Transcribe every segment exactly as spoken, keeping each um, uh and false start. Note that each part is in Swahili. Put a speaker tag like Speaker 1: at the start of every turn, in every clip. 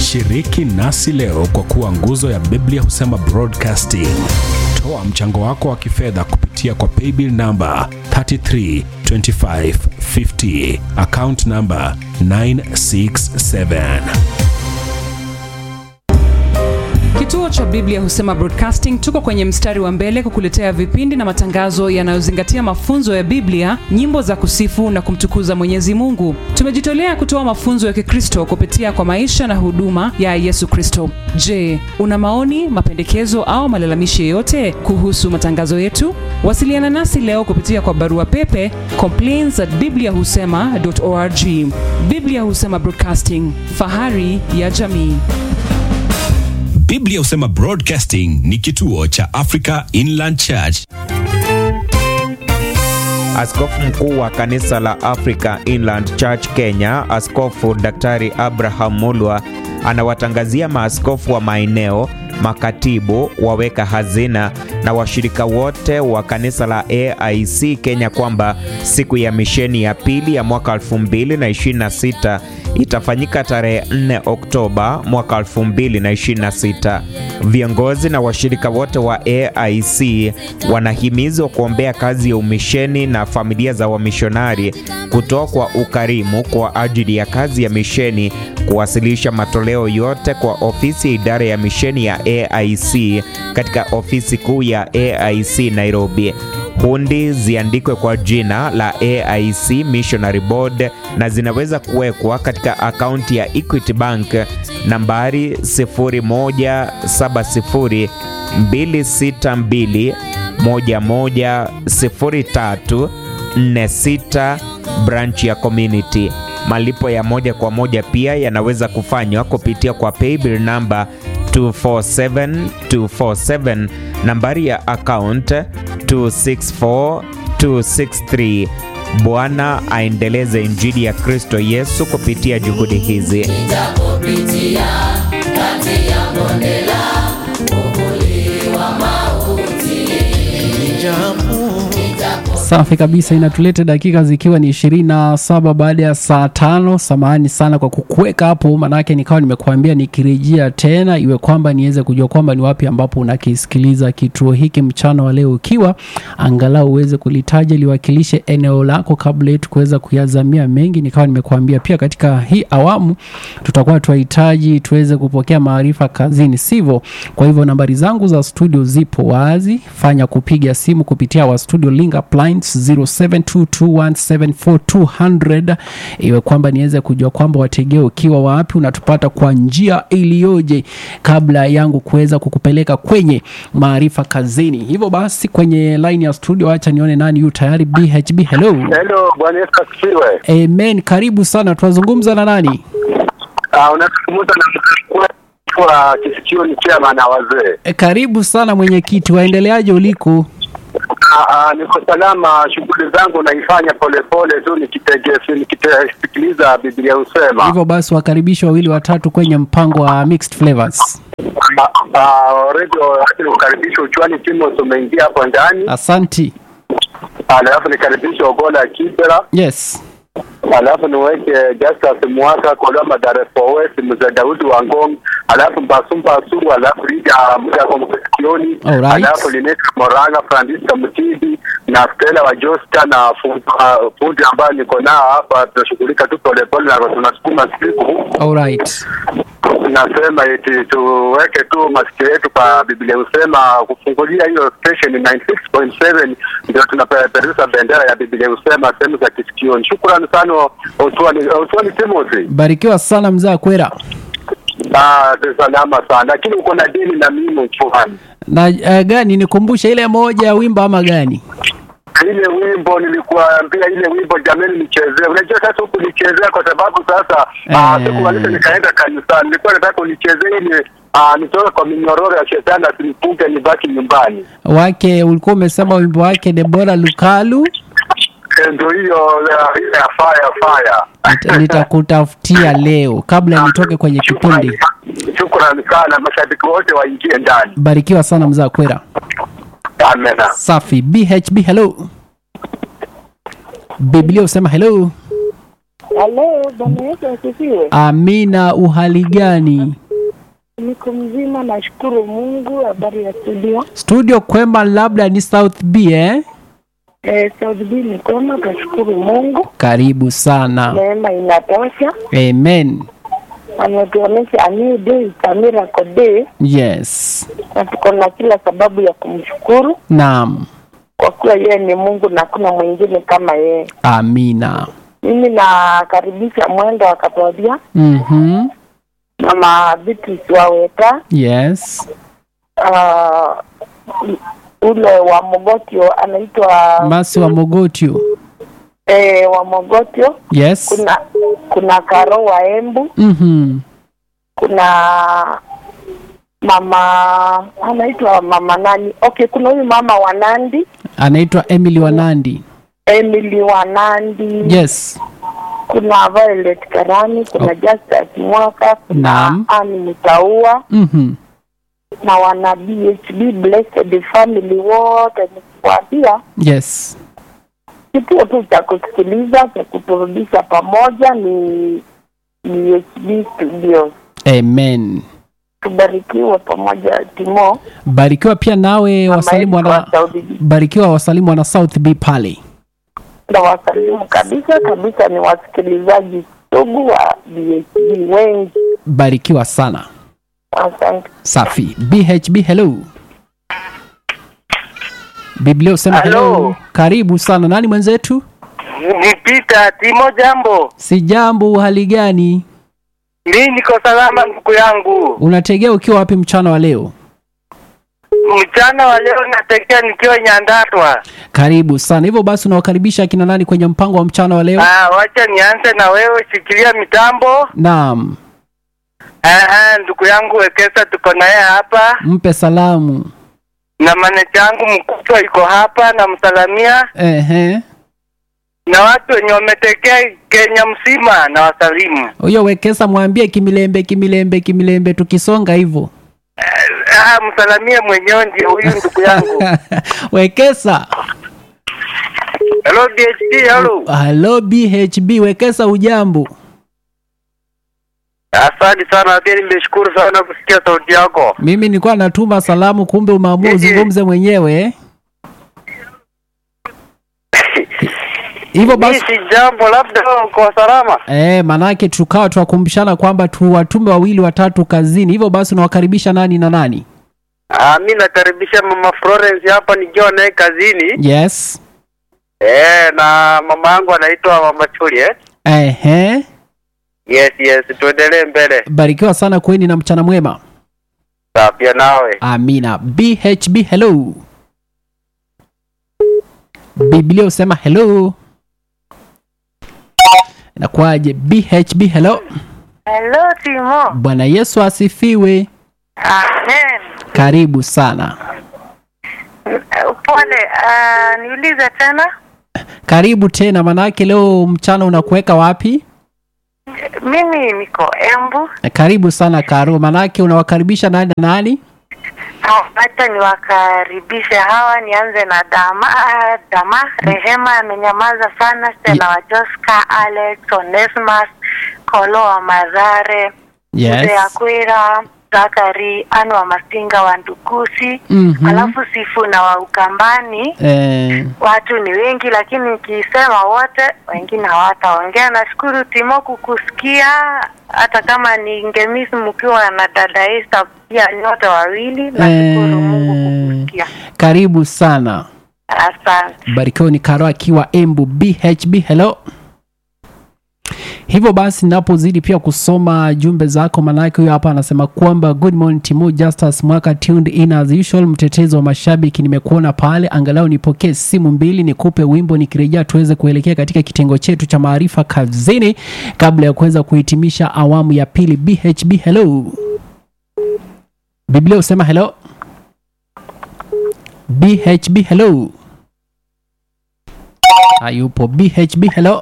Speaker 1: Shiriki nasi leo kwa kuwa nguzo ya Biblia Husema Broadcasting. Toa mchango wako wa kifedha kupitia kwa paybill number three three two five five zero, account number nine six seven.
Speaker 2: Kituo cha Biblia Husema Broadcasting tuko kwenye mstari wa mbele kukuletea vipindi na matangazo yanayozingatia mafunzo ya Biblia, nyimbo za kusifu na kumtukuza Mwenyezi Mungu. Tumejitolea kutoa mafunzo ya Kikristo kupitia kwa maisha na huduma ya Yesu Kristo. Je, una maoni, mapendekezo au malalamishi yoyote kuhusu matangazo yetu? Wasiliana nasi leo kupitia kwa barua pepe complaints at biblia husema dot org. Biblia Husema Broadcasting, fahari ya jamii.
Speaker 1: Biblia Husema Broadcasting ni kituo cha Africa Inland Church.
Speaker 3: Askofu mkuu wa kanisa la Africa Inland Church Kenya, Askofu Daktari Abraham Mulwa, anawatangazia maaskofu wa maeneo, makatibu, waweka hazina na washirika wote wa kanisa la A I C Kenya kwamba siku ya misheni ya pili ya mwaka elfu mbili na ishirini na sita itafanyika tarehe nne Oktoba mwaka elfu mbili na ishirini na sita. Viongozi na washirika wote wa A I C wanahimizwa kuombea kazi ya umisheni na familia za wamishonari, kutoa kwa ukarimu kwa ajili ya kazi ya misheni, kuwasilisha matoleo yote kwa ofisi ya idara ya misheni ya A I C katika ofisi kuu ya A I C Nairobi. Hundi ziandikwe kwa jina la A I C Missionary Board na zinaweza kuwekwa katika akaunti ya Equity Bank nambari sifuri moja saba sifuri mbili sita mbili moja moja sifuri tatu nne sita, branch ya Community. Malipo ya moja kwa moja pia yanaweza kufanywa kupitia kwa paybill number two four seven two four seven, nambari ya account two six four two six three. Bwana aendeleze injili ya Kristo Yesu kupitia juhudi hizi.
Speaker 4: Nitakupitia kati ya bonde la uvuli wa mauti.
Speaker 5: Safi kabisa, inatuleta dakika zikiwa ni ishirini na saba baada ya saa tano. Samahani sana kwa kukuweka hapo, manake nikawa nimekuambia nikirejea tena iwe kwamba niweze kujua kwamba ni wapi ambapo unakisikiliza kituo hiki mchana wa leo, ukiwa angalau uweze kulitaja liwakilishe eneo lako kabla yetu kuweza kuyazamia mengi. Nikawa nimekuambia pia katika hii awamu tutakuwa tunahitaji tuweze kupokea maarifa kazini, sivyo? Kwa hivyo nambari zangu za studio zipo wazi, fanya kupiga simu kupitia wa studio link upline zero seven two two one seven four two zero zero, iwe kwamba niweze kujua kwamba wategeo ukiwa wapi unatupata kwa njia iliyoje kabla yangu kuweza kukupeleka kwenye maarifa kazini. Hivyo basi kwenye line ya studio acha nione nani yu tayari. B H B, hello.
Speaker 6: Hello, Bwana Yesu asifiwe.
Speaker 5: Amen, karibu sana. Tunazungumza na nani?
Speaker 6: Ah, unazungumza na kwa kisikio ni chairman na wazee.
Speaker 5: E, karibu sana mwenyekiti, waendeleaje uliko?
Speaker 6: Ah, niko salama, shughuli zangu naifanya pole pole tu nikitegea nikisikiliza Biblia Husema.
Speaker 5: Hivyo basi wakaribisha wawili watatu kwenye mpango wa Mixed Flavors.
Speaker 6: Ah, radio lakini ukaribisha uchwani timu umeingia hapo ndani.
Speaker 5: Asante.
Speaker 6: Alafu nikaribisha Ogola Kibera.
Speaker 5: Yes.
Speaker 6: Alafu niweke Justus Mwaka Koloma Dar es Salaam, Mzee Daudi Wangong, alafu Basumba Suru, alafu Rija Muda kwa Mkioni, alafu Lineta Moranga, Francisca Mtidi na Stella wa Josta na fundi ambao niko nao hapa. Tunashughulika tu pole pole na tunasukuma siku.
Speaker 5: All right.
Speaker 6: Nasema eti tuweke tu masikio yetu kwa Biblia Husema, kufungulia hiyo station ninety six point seven ndio tunapeperusha bendera ya Biblia Husema sehemu za kisikio. Shukrani sana Otwani Otwani Timothy.
Speaker 5: Barikiwa sana mzaa kwera.
Speaker 6: Ah, salama sana. Lakini uko na dini na mimi mfuani.
Speaker 5: Na uh, gani nikumbusha ile moja wimbo ama gani?
Speaker 6: Ile wimbo nilikuambia, ile wimbo jamani nichezee. Unajua sasa huku nichezea kwa sababu sasa ah eh. Sikuwaleta nikaenda kanisani. Nilikuwa nataka unichezee ile ah nitoka kwa minyororo ya shetani asinipunge nibaki nyumbani.
Speaker 5: Wake ulikuwa umesema wimbo wake Deborah Lukalu.
Speaker 6: Ndio hiyo ile ya fire fire.
Speaker 5: Nitakutafutia leo kabla nitoke kwenye kipindi.
Speaker 6: Shukrani sana, mashabiki wote waingie ndani.
Speaker 5: Barikiwa sana mzaa kwera.
Speaker 6: Amen.
Speaker 5: Safi. B H B, hello. Biblia Husema hello.
Speaker 7: Halo, Bwana Yesu asifiwe.
Speaker 5: Amina, uhali gani?
Speaker 7: Niko mzima, nashukuru Mungu. Habari ya studio?
Speaker 5: Studio kwema, labda ni South B eh?
Speaker 7: Eh, South B ni kwema, nashukuru Mungu.
Speaker 5: Karibu sana.
Speaker 7: Neema inatosha.
Speaker 5: Amen.
Speaker 7: Anatuonesha a new day, a miracle day.
Speaker 5: Yes.
Speaker 7: Na tuko na kila sababu ya kumshukuru.
Speaker 5: Naam.
Speaker 7: Kwa kuwa yeye ni Mungu na kuna mwingine kama yeye.
Speaker 5: Amina.
Speaker 7: Mimi nakaribisha mwendo wa Katolika.
Speaker 5: Mhm.
Speaker 7: Mama Beatrice Waweta.
Speaker 5: Yes.
Speaker 7: Uh, ule wa Mogotio anaitwa
Speaker 5: Masi wa Mogotio.
Speaker 7: Eh, wa Mogotio.
Speaker 5: Yes.
Speaker 7: Kuna kuna Karo wa Embu.
Speaker 5: Mhm.
Speaker 7: Kuna mama anaitwa mama nani? Okay, kuna huyu mama wa Nandi.
Speaker 5: Anaitwa Emily wa Nandi.
Speaker 7: Emily wa Nandi.
Speaker 5: Yes.
Speaker 7: Kuna Violet Karani, kuna oh. Justice Mwaka, kuna Anne Mutaua.
Speaker 5: Mhm.
Speaker 7: Na wana B H B Blessed Family wote nikwambia.
Speaker 5: Yes.
Speaker 7: Kitu tu cha kusikiliza, cha kuturudisha pamoja ni B H B Studios.
Speaker 5: Amen.
Speaker 7: Tubarikiwe pamoja Timo.
Speaker 5: Barikiwa pia nawe wasalimu wana Barikiwa wasalimu wana South B pale.
Speaker 7: Na wasalimu kabisa kabisa, ni wasikilizaji sugu wa B H B wengi.
Speaker 5: Barikiwa sana.
Speaker 7: Asante.
Speaker 5: Safi. B H B hello. Biblia usema hello. hello. Karibu sana. Nani mwenzetu?
Speaker 8: Ni Peter. Timo, jambo?
Speaker 5: Si jambo, hali gani?
Speaker 8: Mimi niko salama ndugu yangu.
Speaker 5: Unategea ukiwa wapi mchana wa leo?
Speaker 8: Mchana wa leo nategea nikiwa Nyandarua.
Speaker 5: Karibu sana. Hivyo basi unawakaribisha kina nani kwenye mpango wa mchana wa leo?
Speaker 8: Ah, wacha nianze na wewe, shikilia mitambo.
Speaker 5: Naam.
Speaker 8: Ah, ndugu yangu Wekesa tuko naye hapa.
Speaker 5: Mpe salamu.
Speaker 8: Na maneja yangu mkubwa yuko hapa na msalamia.
Speaker 5: Ehe.
Speaker 8: Na watu wenye wametekea Kenya mzima na wasalimu.
Speaker 5: Huyo Wekesa mwambie kimilembe kimilembe kimilembe tukisonga hivyo.
Speaker 8: Ah, msalamie mwenyewe ndio huyu ndugu yangu.
Speaker 5: Wekesa.
Speaker 8: Hello B H B, hello.
Speaker 5: Hello B H B, Wekesa ujambo?
Speaker 8: Asante sana, pia nimeshukuru sana kusikia sauti yako.
Speaker 5: Mimi nilikuwa natuma salamu kumbe umeamua uzungumze mwenyewe. Hivyo basi
Speaker 8: si jambo, labda kwa salama.
Speaker 5: Eh, manake tukao tuwakumbushana kwamba tu watume wawili watatu kazini. Hivyo basi unawakaribisha nani na nani?
Speaker 8: Ah, mimi nakaribisha mama Florence hapa nikiwa naye kazini.
Speaker 5: Yes.
Speaker 8: Eh, na mama yangu anaitwa Mama Juliet.
Speaker 5: Eh eh.
Speaker 8: Yes, yes, tuendelee mbele.
Speaker 5: Barikiwa sana, kweni na mchana mwema.
Speaker 8: Sawa pia nawe.
Speaker 5: Amina. B H B hello. Biblia usema hello. Inakuaje? B H B hello.
Speaker 9: Hello Timo.
Speaker 5: Bwana Yesu asifiwe.
Speaker 9: Amen.
Speaker 5: Karibu sana.
Speaker 9: Pole, uh, niulize tena.
Speaker 5: Karibu tena, manake leo mchana unakuweka wapi?
Speaker 9: Mimi niko Embu.
Speaker 5: Karibu sana Karo, manake unawakaribisha nani na nani?
Speaker 9: Hata niwakaribishe hawa, nianze na Dama, Dama, Rehema amenyamaza sana, Stella wa Joska, Alex, Onesmus, Kolo wa Mazare,
Speaker 5: yes.
Speaker 9: Akwira, Zakari, Anu wa Masinga wa Ndukusi,
Speaker 5: mm-hmm.
Speaker 9: Alafu Sifu na wa Ukambani.
Speaker 5: Eh.
Speaker 9: Watu ni wengi lakini nikisema wote wengine hawataongea. Nashukuru Timo kukusikia, hata kama ningemiss mkiwa na dada Esther pia nyote wawili. Nashukuru eh. Mungu kukusikia.
Speaker 5: Karibu sana.
Speaker 9: Asante.
Speaker 5: Barikiwa ni Karo akiwa Embu. B H B hello. Hivyo basi ninapozidi pia kusoma jumbe zako, manake huyo hapa anasema kwamba good morning Timo, Justus Mwaka tuned in as usual, mtetezi wa mashabiki, nimekuona pale, angalau nipokee simu mbili nikupe wimbo, nikirejea tuweze kuelekea katika kitengo chetu cha maarifa kazini kabla ya kuweza kuhitimisha awamu ya pili. B H B hello. Biblia usema hello. B H B hello. Hayupo. B H B hello.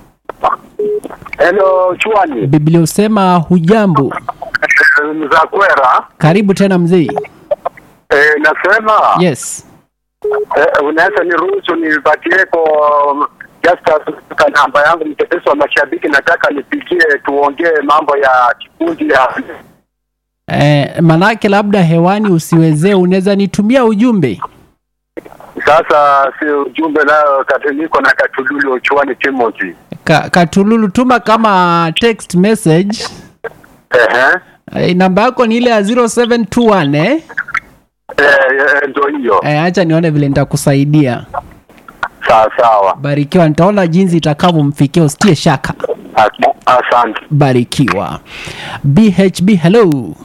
Speaker 6: Hello Chwani.
Speaker 5: Biblia usema hujambo.
Speaker 6: Mzakwera.
Speaker 5: Karibu tena mzee.
Speaker 6: Eh, nasema.
Speaker 5: Yes.
Speaker 6: Eh, unaweza niruhusu nipatie kwa Justus kwa namba yangu mtetezi wa mashabiki, nataka nipigie tuongee mambo ya kikundi ya
Speaker 5: Eh, manake labda hewani usiwezee, unaweza nitumia ujumbe.
Speaker 6: Sasa si ujumbe nayo katiniko na Katululu Ochwani Timothy.
Speaker 5: Ka, Katululu tuma kama text message.
Speaker 6: Ehe.
Speaker 5: Eh, namba yako ni ile ya zero seven two one eh?
Speaker 6: Eh, ndio hiyo.
Speaker 5: Eh, acha nione vile nitakusaidia.
Speaker 6: Sawa sawa.
Speaker 5: Barikiwa, nitaona jinsi itakavyomfikia, usitie shaka.
Speaker 6: Asante.
Speaker 5: Barikiwa. B H B hello.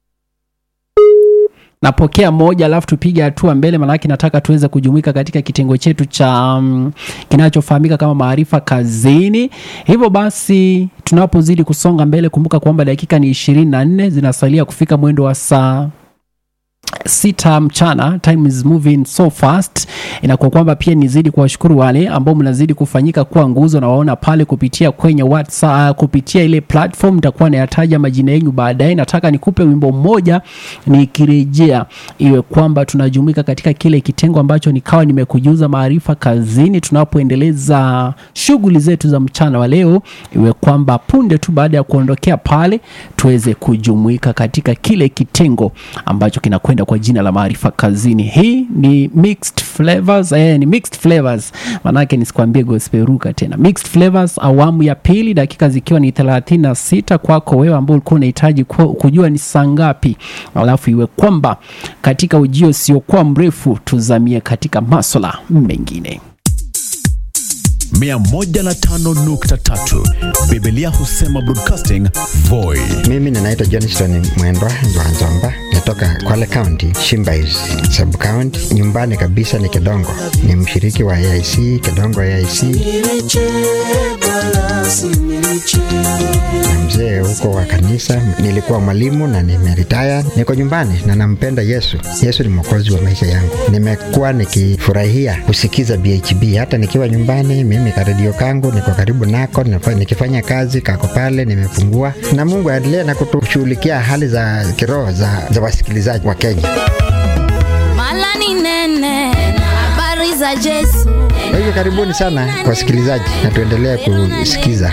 Speaker 5: Napokea moja alafu tupige hatua mbele, manaki nataka tuweze kujumuika katika kitengo chetu cha um, kinachofahamika kama maarifa kazini. Hivyo basi tunapozidi kusonga mbele, kumbuka kwamba dakika ni ishirini na nne zinasalia kufika mwendo wa saa sita mchana. Time is moving so fast. Inakuwa kwamba pia nizidi kuwashukuru wale ambao mnazidi kufanyika kuwa nguzo, na waona pale kupitia kwenye WhatsApp, kupitia ile platform. Nitakuwa nayataja majina yenu baadaye. Nataka nikupe wimbo mmoja nikirejea, iwe kwamba tunajumuika katika kile kitengo ambacho nikawa nimekujuza maarifa kazini, tunapoendeleza shughuli zetu za mchana wa leo. Iwe kwamba punde tu baada ya kuondokea pale tuweze kujumuika katika kile kitengo ambacho kinakwenda kwa jina la maarifa kazini. Hii ni mixed flavors, eh, ni mixed flavors. Manake nisikwambie gospel ruka tena. Mixed flavors awamu ya pili, dakika zikiwa ni thelathini na sita kwako wewe ambao ulikuwa unahitaji kujua ni saa ngapi. Alafu iwe kwamba katika ujio sio kwa mrefu tuzamie katika masuala mengine.
Speaker 1: mia moja na tano nukta tatu Biblia Husema Broadcasting Voi.
Speaker 10: Mimi ninaitwa Johnston Mwendwa Nzwanzomba, natoka Kwale County, Shimbais Sub County. Nyumbani kabisa ni Kedongo. Ni mshiriki wa A I C, Kedongo A I C. Na mzee huko wa kanisa. Nilikuwa mwalimu na nimeretire. Niko nyumbani na nampenda Yesu. Yesu ni mwokozi wa maisha yangu. Nimekuwa nikifurahia kusikiza B H B hata nikiwa nyumbani. Mimi karadio kangu niko karibu nako, nikifanya kazi kako pale nimefungua. Na Mungu aendelee na kutushughulikia hali za kiroho za, za wasikilizaji wa Kenya.
Speaker 11: Mala ni nene, habari za Yesu.
Speaker 10: Kwa hivyo karibuni sana wasikilizaji, na tuendelee kusikiza